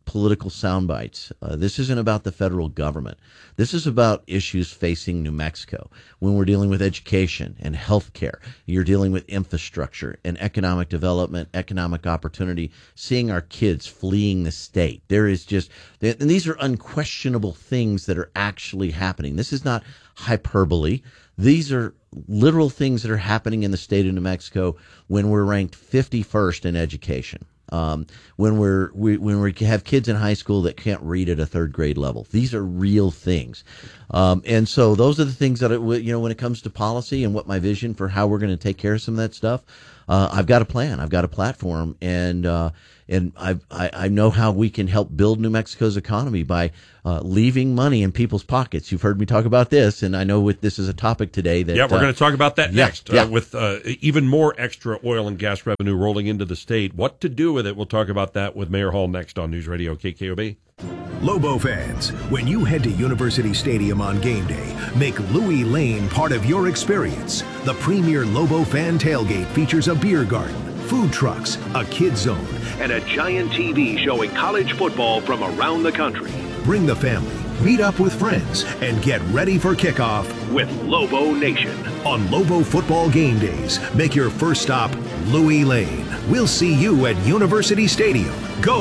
political sound bites. Uh, this isn't about the federal government. This is about issues facing New Mexico. When we're dealing with education and health care, you're dealing with infrastructure and economic development, economic opportunity, seeing our kids fleeing the state. There is just, and these are unquestionable things that are actually happening. This is not hyperbole. These are literal things that are happening in the state of New Mexico when we're ranked fifty-first in education. Um, when we're we, when we have kids in high school that can't read at a third grade level, these are real things, um, and so those are the things that it, you know when it comes to policy and what my vision for how we're going to take care of some of that stuff. Uh, I've got a plan, I've got a platform, and uh, and I, I I know how we can help build New Mexico's economy by uh, leaving money in people's pockets. You've heard me talk about this, and I know with this is a topic today that yeah we're uh, going to talk about that yeah, next yeah. Uh, with uh, even more extra oil and gas revenue rolling into the state. What to do with it? We'll talk about that with Mayor Hall next on News Radio K K O B. Lobo fans, when you head to University Stadium on game day, make Louis Lane part of your experience. The premier Lobo fan tailgate features a beer garden, food trucks, a kids zone, and a giant T V showing college football from around the country. Bring the family, meet up with friends, and get ready for kickoff with Lobo Nation. On Lobo football game days, make your first stop Louis Lane. We'll see you at University Stadium. Go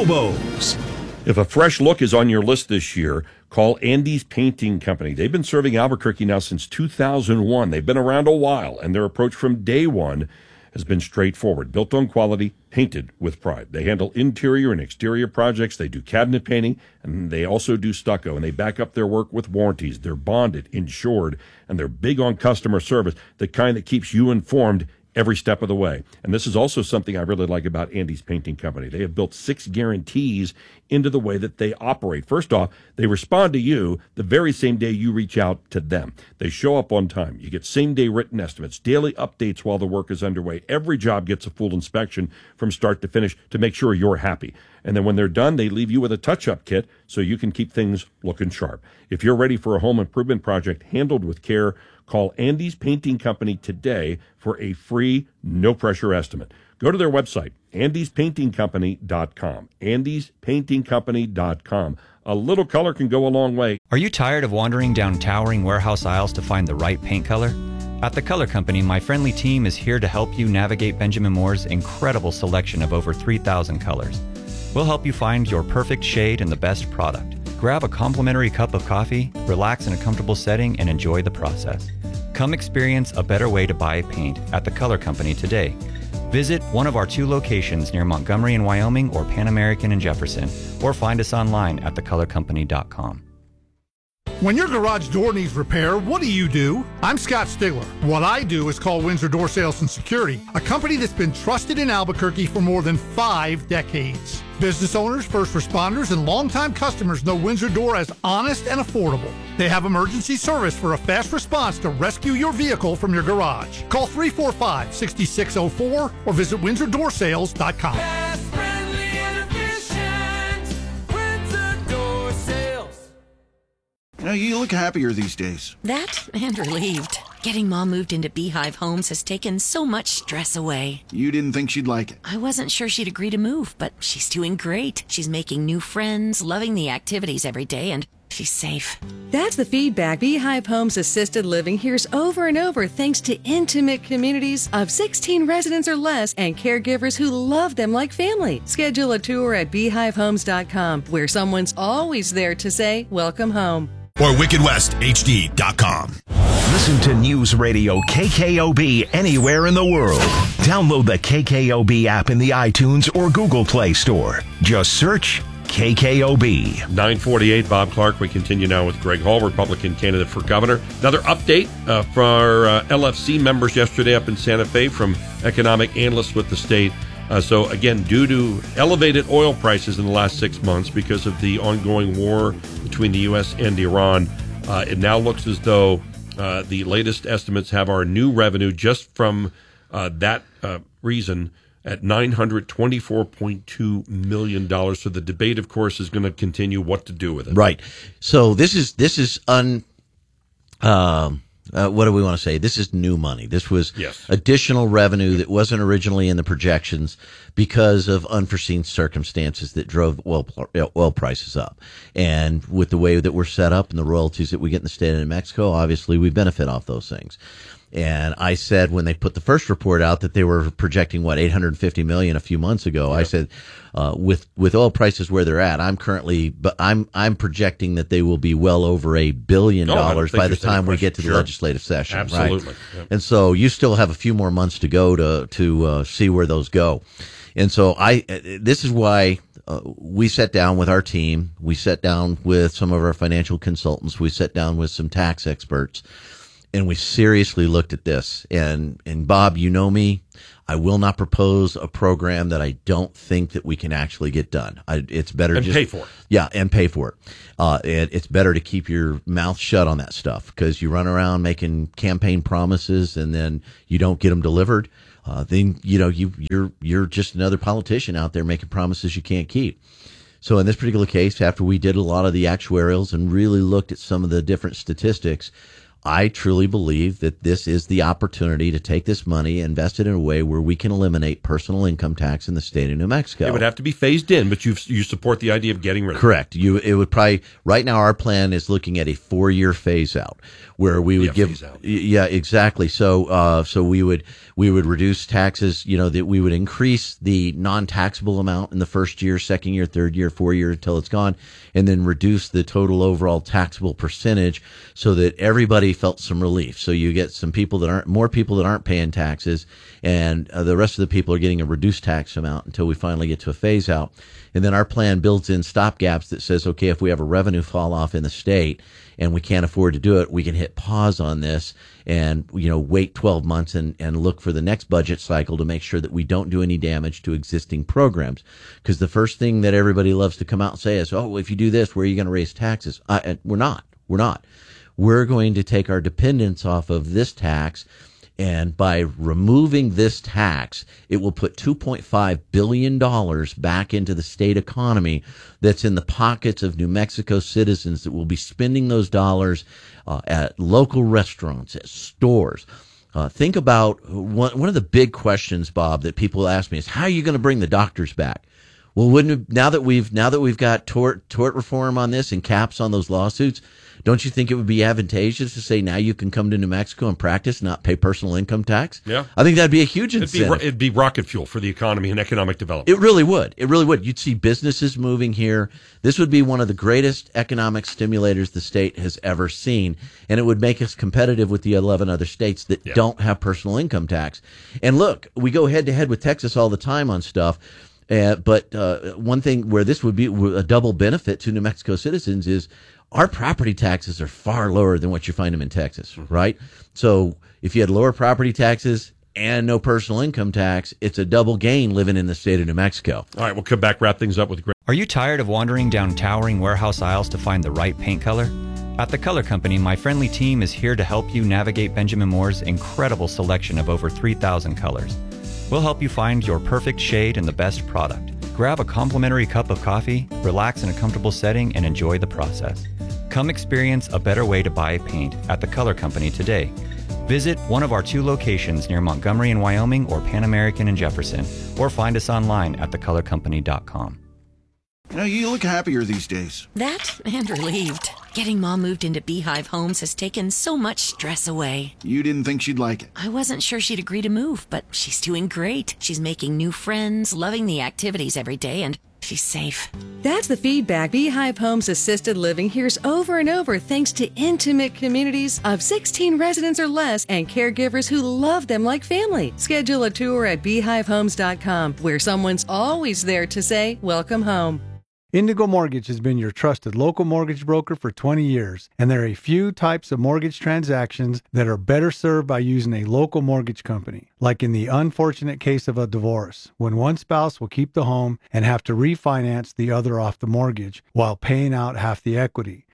Lobos! If a fresh look is on your list this year, call Andy's Painting Company. They've been serving Albuquerque now since two thousand one. They've been around a while, and their approach from day one has been straightforward, built on quality, painted with pride. They handle interior and exterior projects. They do cabinet painting, and they also do stucco, and they back up their work with warranties. They're bonded, insured, and they're big on customer service, the kind that keeps you informed every step of the way. And this is also something I really like about Andy's Painting Company. They have built six guarantees into the way that they operate. First off, they respond to you the very same day you reach out to them. They show up on time. You get same-day written estimates, daily updates while the work is underway. Every job gets a full inspection from start to finish to make sure you're happy. And then when they're done, they leave you with a touch-up kit so you can keep things looking sharp. If you're ready for a home improvement project handled with care, call Andy's Painting Company today for a free, no-pressure estimate. Go to their website, andys painting company dot com. andys painting company dot com. A little color can go a long way. Are you tired of wandering down towering warehouse aisles to find the right paint color? At The Color Company, my friendly team is here to help you navigate Benjamin Moore's incredible selection of over three thousand colors. We'll help you find your perfect shade and the best product. Grab a complimentary cup of coffee, relax in a comfortable setting, and enjoy the process. Come experience a better way to buy paint at The Color Company today. Visit one of our two locations near Montgomery in Wyoming or Pan American in Jefferson, or find us online at the color company dot com. When your garage door needs repair, what do you do? I'm Scott Stigler. What I do is call Windsor Door Sales and Security, a company that's been trusted in Albuquerque for more than five decades. Business owners, first responders, and longtime customers know Windsor Door as honest and affordable. They have emergency service for a fast response to rescue your vehicle from your garage. Call three four five, six six zero four or visit windsor door sales dot com. You know, you look happier these days. That and relieved. Getting Mom moved into Beehive Homes has taken so much stress away. You didn't think she'd like it. I wasn't sure she'd agree to move, but she's doing great. She's making new friends, loving the activities every day, and she's safe. That's the feedback Beehive Homes Assisted Living hears over and over thanks to intimate communities of sixteen residents or less and caregivers who love them like family. Schedule a tour at beehive homes dot com where someone's always there to say, welcome home. Or wicked west h d dot com. Listen to News Radio K K O B anywhere in the world. Download the K K O B app in the iTunes or Google Play Store. Just search K K O B. nine forty-eight, Bob Clark. We continue now with Greg Hall, Republican candidate for governor. Another update uh, for our uh, L F C members yesterday up in Santa Fe from economic analysts with the state. Uh, so, again, due to elevated oil prices in the last six months because of the ongoing war between the U S and Iran, uh, it now looks as though uh, the latest estimates have our new revenue just from uh, that uh, reason at nine hundred twenty-four point two million dollars. So the debate, of course, is going to continue what to do with it. Right. So this is this is un. Um, Uh, what do we want to say? This is new money. This was yes. additional revenue that wasn't originally in the projections because of unforeseen circumstances that drove oil, oil prices up. And with the way that we're set up and the royalties that we get in the state of New Mexico, obviously we benefit off those things. And I said when they put the first report out that they were projecting what eight hundred fifty million a few months ago. Yep. I said uh, with with oil prices where they're at, I'm currently but I'm I'm projecting that they will be well over a billion dollars by the time we get to the sure. legislative session. Absolutely. Right? Yep. And so you still have a few more months to go to to uh, see where those go. And so I this is why uh, we sat down with our team. We sat down with some of our financial consultants. We sat down with some tax experts. And we seriously looked at this. And, and Bob, you know me, I will not propose a program that I don't think that we can actually get done. I, it's better and just pay for it. Yeah, and pay for it. Uh, and it's better to keep your mouth shut on that stuff because you run around making campaign promises and then you don't get them delivered. Uh, then you know you you're you're just another politician out there making promises you can't keep. So in this particular case, after we did a lot of the actuarials and really looked at some of the different statistics, I truly believe that this is the opportunity to take this money, invest it in a way where we can eliminate personal income tax in the state of New Mexico. It would have to be phased in, but you you support the idea of getting rid of it. Correct. You it would probably right now our plan is looking at a four year phase out where we would yeah, give phase out. yeah exactly. So uh, so we would we would reduce taxes. You know that we would increase the non taxable amount in the first year, second year, third year, four year until it's gone, and then reduce the total overall taxable percentage so that everybody felt some relief. So you get some people that aren't, more people that aren't paying taxes, and uh, the rest of the people are getting a reduced tax amount until we finally get to a phase out. And then our plan builds in stopgaps that says, okay, if we have a revenue fall off in the state and we can't afford to do it, we can hit pause on this and, you know, wait twelve months and, and look for the next budget cycle to make sure that we don't do any damage to existing programs. Because the first thing that everybody loves to come out and say is, oh, well, if you do this, where are you going to raise taxes? Uh, we're not. We're not. We're going to take our dependence off of this tax, and by removing this tax, it will put two point five billion dollars back into the state economy that's in the pockets of New Mexico citizens that will be spending those dollars uh, at local restaurants, at stores. Uh, think about one, one of the big questions, Bob, that people ask me is, how are you going to bring the doctors back? Well, wouldn't it, now that we've now that we've got tort tort reform on this and caps on those lawsuits, don't you think it would be advantageous to say now you can come to New Mexico and practice, not pay personal income tax? Yeah, I think that'd be a huge incentive. It'd be, it'd be rocket fuel for the economy and economic development. It really would. It really would. You'd see businesses moving here. This would be one of the greatest economic stimulators the state has ever seen, and it would make us competitive with the eleven other states that yeah. don't have personal income tax. And look, we go head to head with Texas all the time on stuff. Uh, but uh, one thing where this would be a double benefit to New Mexico citizens is our property taxes are far lower than what you find them in Texas, right? So if you had lower property taxes and no personal income tax, it's a double gain living in the state of New Mexico. All right, we'll come back, wrap things up with Greg. Are you tired of wandering down towering warehouse aisles to find the right paint color? At The Color Company, my friendly team is here to help you navigate Benjamin Moore's incredible selection of over three thousand colors. We'll help you find your perfect shade and the best product. Grab a complimentary cup of coffee, relax in a comfortable setting, and enjoy the process. Come experience a better way to buy paint at The Color Company today. Visit one of our two locations near Montgomery in Wyoming or Pan American in Jefferson, or find us online at the color company dot com. You know, you look happier these days. That and relieved. Getting Mom moved into Beehive Homes has taken so much stress away. You didn't think she'd like it. I wasn't sure she'd agree to move, but she's doing great. She's making new friends, loving the activities every day, and she's safe. That's the feedback Beehive Homes Assisted Living hears over and over thanks to intimate communities of sixteen residents or less and caregivers who love them like family. Schedule a tour at beehive homes dot com where someone's always there to say, welcome home. Indigo Mortgage has been your trusted local mortgage broker for twenty years, and there are a few types of mortgage transactions that are better served by using a local mortgage company, like in the unfortunate case of a divorce, when one spouse will keep the home and have to refinance the other off the mortgage while paying out half the equity.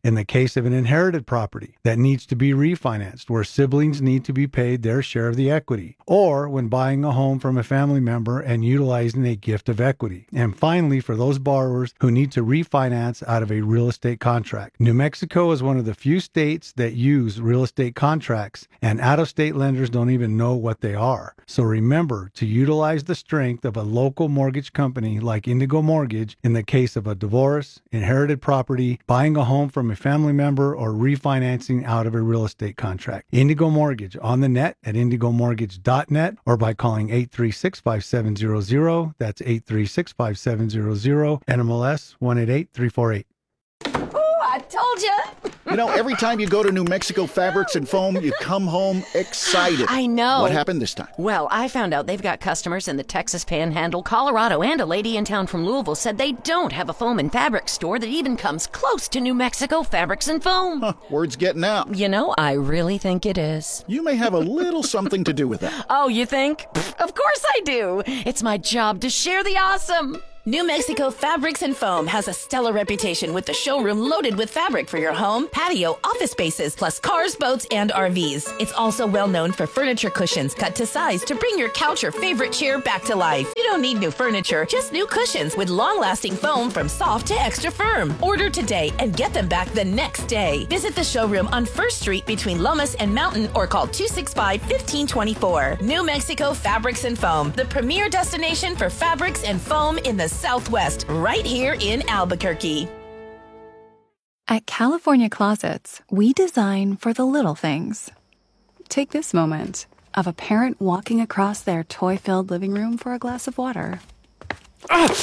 in the case of an inherited property that needs to be refinanced, where siblings need to be paid their share of the equity, or when buying a home from a family member and utilizing a gift of equity. And finally, for those borrowers who need to refinance out of a real estate contract. New Mexico is one of the few states that use real estate contracts, and out-of-state lenders don't even know what they are. So remember to utilize the strength of a local mortgage company like Indigo Mortgage in the case of a divorce, inherited property, buying a home from a family member, or refinancing out of a real estate contract. Indigo Mortgage on the net at indigo mortgage dot net or by calling eight three six, five seven zero zero. That's eight three six, five seven zero zero. N M L S one eight eight three four eight. I told you. You know, every time you go to New Mexico Fabrics and Foam, you come home excited. I know. What happened this time? Well, I found out they've got customers in the Texas Panhandle, Colorado, and a lady in town from Louisville said they don't have a foam and fabric store that even comes close to New Mexico Fabrics and Foam. Huh, word's getting out. You know, I really think it is. You may have a little something to do with that. Oh, you think? Pfft, of course I do. It's my job to share the awesome. New Mexico Fabrics and Foam has a stellar reputation with the showroom loaded with fabric for your home, patio, office spaces, plus cars, boats, and R Vs. It's also well known for furniture cushions cut to size to bring your couch or favorite chair back to life. You don't need new furniture, just new cushions with long-lasting foam from soft to extra firm. Order today and get them back the next day. Visit the showroom on First Street between Lomas and Mountain or call two six five, one five two four. New Mexico Fabrics and Foam, the premier destination for fabrics and foam in the Southwest, right here in Albuquerque. At California Closets, we design for the little things. Take this moment of a parent walking across their toy-filled living room for a glass of water. Ah!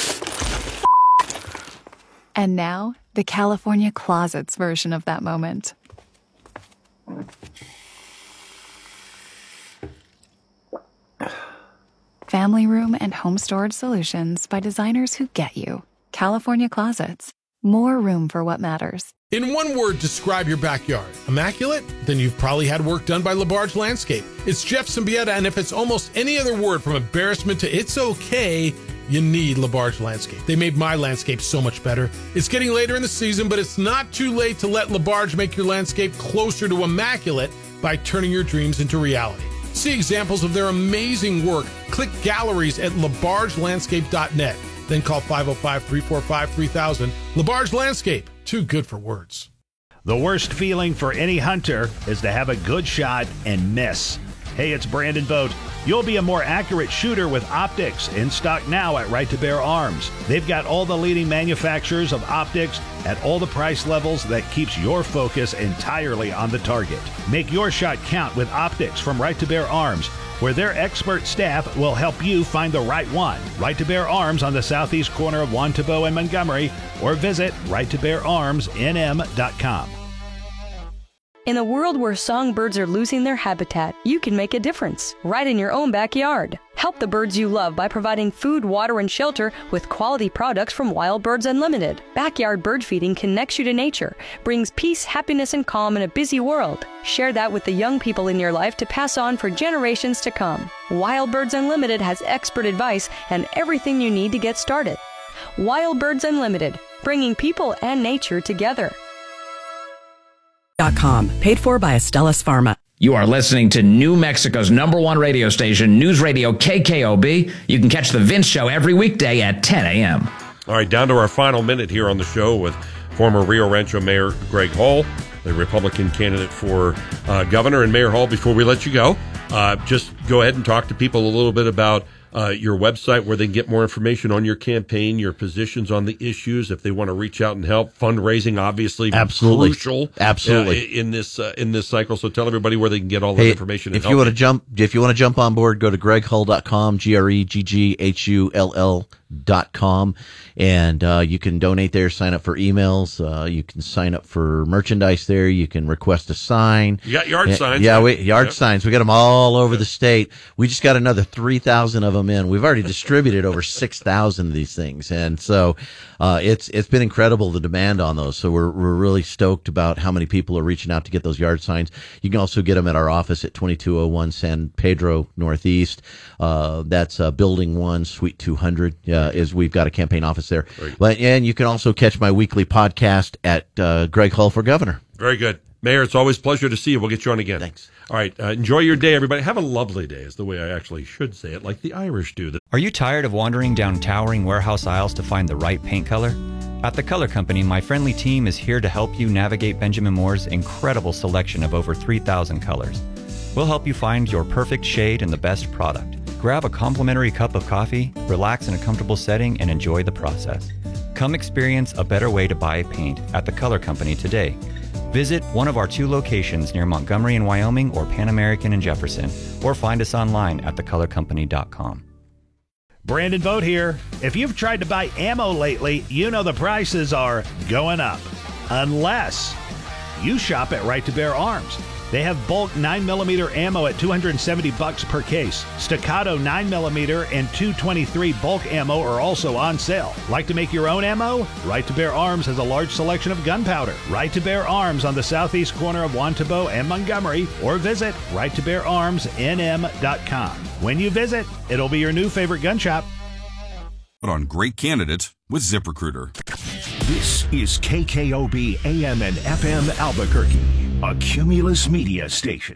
And now, the California Closets version of that moment. Family room and home storage solutions by designers who get you. California Closets. More room for what matters. In one word, describe your backyard. Immaculate? Then you've probably had work done by LaBarge Landscape. It's Jeff Symbieta, and if it's almost any other word from embarrassment to it's okay, you need LaBarge Landscape. They made my landscape so much better. It's getting later in the season, but it's not too late to let LaBarge make your landscape closer to immaculate by turning your dreams into reality. See examples of their amazing work. Click galleries at labarge landscape dot net. Then call five oh five, three four five, three thousand. LaBarge Landscape. Too good for words. The worst feeling for any hunter is to have a good shot and miss. Hey, it's Brandon Vogt. You'll be a more accurate shooter with optics, in stock now at Right to Bear Arms. They've got all the leading manufacturers of optics at all the price levels that keeps your focus entirely on the target. Make your shot count with optics from Right to Bear Arms, where their expert staff will help you find the right one. Right to Bear Arms on the southeast corner of Juan Tabo and Montgomery, or visit right to bear arms n m dot com. In a world where songbirds are losing their habitat, you can make a difference right in your own backyard. Help the birds you love by providing food, water, and shelter with quality products from Wild Birds Unlimited. Backyard bird feeding connects you to nature, brings peace, happiness, and calm in a busy world. Share that with the young people in your life to pass on for generations to come. Wild Birds Unlimited has expert advice and everything you need to get started. Wild Birds Unlimited, bringing people and nature together. Com, paid for by Astellas Pharma. You are listening to New Mexico's number one radio station, News Radio K K O B. You can catch The Vince Show every weekday at ten a.m. All right, down to our final minute here on the show with former Rio Rancho Mayor Greg Hall, the Republican candidate for uh, governor. And Mayor Hall, before we let you go, uh, just go ahead and talk to people a little bit about Uh, your website, where they can get more information on your campaign, your positions on the issues, if they want to reach out and help. Fundraising, obviously, absolutely crucial, absolutely uh, in this uh, in this cycle. So tell everybody where they can get all that hey, information. If you want to jump, if you want to jump on board, go to greg hull dot com, G R E G G H U L L dot com, and uh, you can donate there. Sign up for emails. Uh, you can sign up for merchandise there. You can request a sign. You got yard yeah, signs. Yeah, right? we, yard yep. signs. We got them all over yep. the state. We just got another three thousand of them in. We've already distributed over six thousand of these things, and so uh, it's it's been incredible, the demand on those. So we're we're really stoked about how many people are reaching out to get those yard signs. You can also get them at our office at twenty-two oh one San Pedro Northeast. Uh, that's uh, Building One, Suite two hundred. Uh, uh, as we've got a campaign office there. But and you can also catch my weekly podcast at uh, Greg Hull for Governor. Very good. Mayor, it's always a pleasure to see you. We'll get you on again. Thanks. All right. Uh, enjoy your day, everybody. Have a lovely day is the way I actually should say it, like the Irish do. Are you tired of wandering down towering warehouse aisles to find the right paint color? At The Color Company, my friendly team is here to help you navigate Benjamin Moore's incredible selection of over three thousand colors. We'll help you find your perfect shade and the best product. Grab a complimentary cup of coffee, relax in a comfortable setting, and enjoy the process. Come experience a better way to buy paint at The Color Company today. Visit one of our two locations near Montgomery in Wyoming or Pan American in Jefferson, or find us online at the color company dot com. Brandon Vogt here. If you've tried to buy ammo lately, you know the prices are going up. Unless you shop at Right to Bear Arms. They have bulk nine millimeter ammo at two hundred seventy bucks per case. Staccato nine millimeter and two twenty-three bulk ammo are also on sale. Like to make your own ammo? Right to Bear Arms has a large selection of gunpowder. Right to Bear Arms on the southeast corner of Wantabo and Montgomery, or visit right to bear arms n m dot com. When you visit, it'll be your new favorite gun shop. On great candidates with ZipRecruiter. This is K K O B A M and F M Albuquerque, a Cumulus Media station.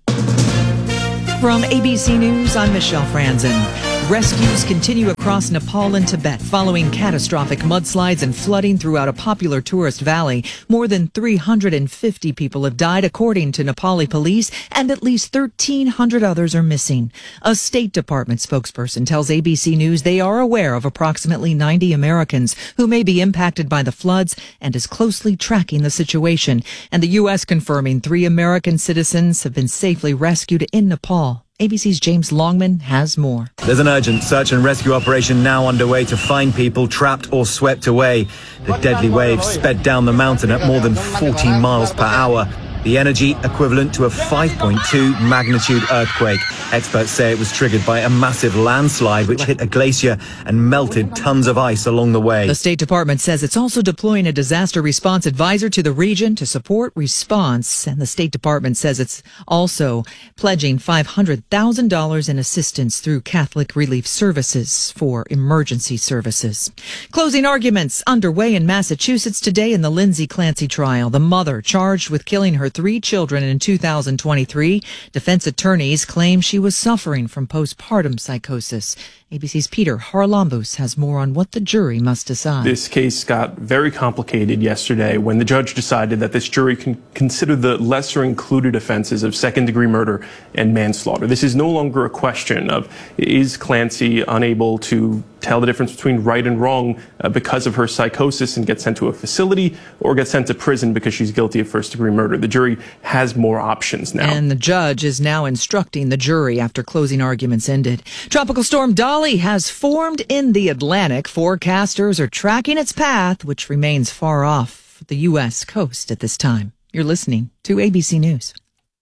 From A B C News, I'm Michelle Franzen. Rescues continue across Nepal and Tibet following catastrophic mudslides and flooding throughout a popular tourist valley. More than three hundred fifty people have died, according to Nepali police, and at least thirteen hundred others are missing. A State Department spokesperson tells A B C News they are aware of approximately ninety Americans who may be impacted by the floods and is closely tracking the situation. And the U S confirming three American citizens have been safely rescued in Nepal. A B C's James Longman has more. There's an urgent search and rescue operation now underway to find people trapped or swept away. The deadly waves sped down the mountain at more than forty miles per hour. The energy equivalent to a five point two magnitude earthquake. Experts say it was triggered by a massive landslide which hit a glacier and melted tons of ice along the way. The State Department says it's also deploying a disaster response advisor to the region to support response. And the State Department says it's also pledging five hundred thousand dollars in assistance through Catholic Relief Services for emergency services. Closing arguments underway in Massachusetts today in the Lindsay Clancy trial. The mother charged with killing her three children in two thousand twenty-three. Defense attorneys claim she was suffering from postpartum psychosis. A B C's Peter Harlambous has more on what the jury must decide. This case got very complicated yesterday when the judge decided that this jury can consider the lesser included offenses of second-degree murder and manslaughter. This is no longer a question of is Clancy unable to tell the difference between right and wrong uh, because of her psychosis and get sent to a facility, or get sent to prison because she's guilty of first-degree murder. The jury has more options now. And the judge is now instructing the jury after closing arguments ended. Tropical storm Dolly has formed in the Atlantic. Forecasters are tracking its path, which remains far off the U S coast at this time. You're listening to A B C News.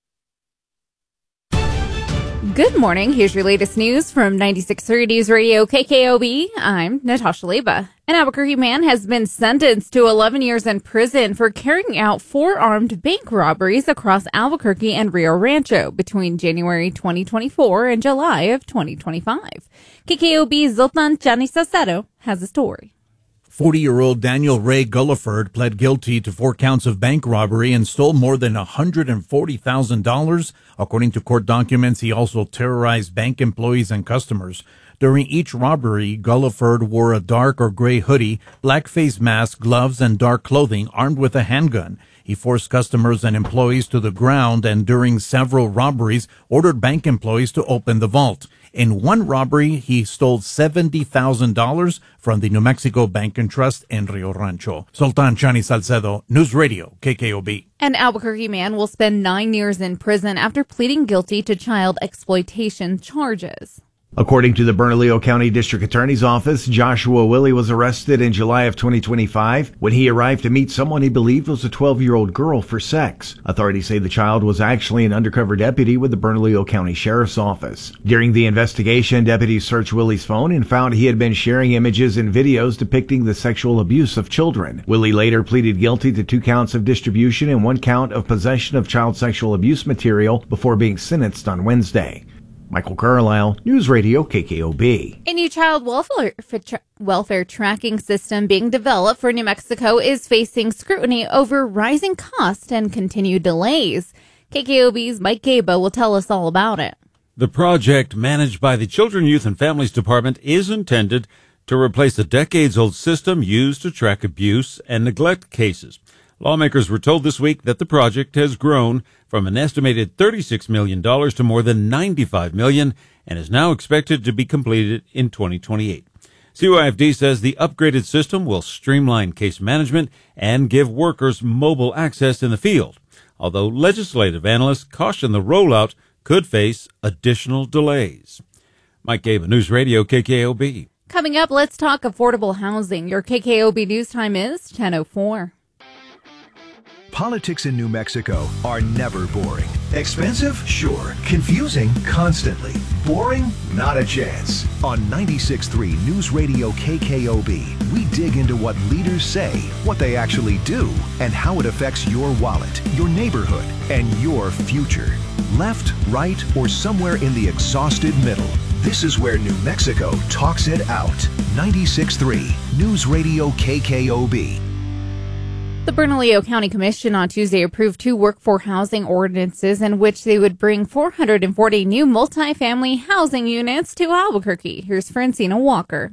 Good morning. Here's your latest news from ninety-six point three News Radio K K O B. I'm Natasha Leba. An Albuquerque man has been sentenced to eleven years in prison for carrying out four armed bank robberies across Albuquerque and Rio Rancho between January twenty twenty-four and July of twenty twenty-five. K K O B's Zoltan Chani Salcedo has a story. forty-year-old Daniel Ray Gulliford pled guilty to four counts of bank robbery and stole more than one hundred forty thousand dollars. According to court documents, he also terrorized bank employees and customers. During each robbery, Gulliford wore a dark or gray hoodie, black face mask, gloves, and dark clothing, armed with a handgun. He forced customers and employees to the ground and during several robberies ordered bank employees to open the vault. In one robbery, he stole seventy thousand dollars from the New Mexico Bank and Trust in Rio Rancho. Sultan Chani Salcedo, News Radio, K K O B. An Albuquerque man will spend nine years in prison after pleading guilty to child exploitation charges. According to the Bernalillo County District Attorney's Office, Joshua Willie was arrested in July of twenty twenty-five when he arrived to meet someone he believed was a twelve-year-old girl for sex. Authorities say the child was actually an undercover deputy with the Bernalillo County Sheriff's Office. During the investigation, deputies searched Willie's phone and found he had been sharing images and videos depicting the sexual abuse of children. Willie later pleaded guilty to two counts of distribution and one count of possession of child sexual abuse material before being sentenced on Wednesday. Michael Carlisle, News Radio K K O B. A new child welfare, welfare tracking system being developed for New Mexico is facing scrutiny over rising costs and continued delays. K K O B's Mike Gaba will tell us all about it. The project, managed by the Children, Youth, and Families Department, is intended to replace a decades-old system used to track abuse and neglect cases. Lawmakers were told this week that the project has grown from an estimated thirty-six million dollars to more than ninety-five million dollars and is now expected to be completed in twenty twenty-eight. C Y F D says the upgraded system will streamline case management and give workers mobile access in the field, although legislative analysts caution the rollout could face additional delays. Mike Gaba, News Radio K K O B. Coming up, let's talk affordable housing. Your K K O B news time is ten oh four. Politics in New Mexico are never boring. Expensive? Sure. Confusing? Constantly. Boring? Not a chance. On ninety-six point three News Radio K K O B, we dig into what leaders say, what they actually do, and how it affects your wallet, your neighborhood, and your future. Left, right, or somewhere in the exhausted middle. This is where New Mexico talks it out. ninety-six point three News Radio K K O B. The Bernalillo County Commission on Tuesday approved two workforce housing ordinances in which they would bring four hundred forty new multifamily housing units to Albuquerque. Here's Francina Walker.